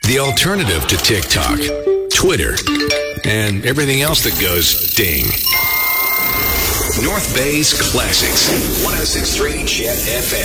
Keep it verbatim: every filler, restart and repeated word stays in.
The alternative to TikTok, Twitter, and everything else that goes ding. North Bay's Classics, one oh six point three Jet F M.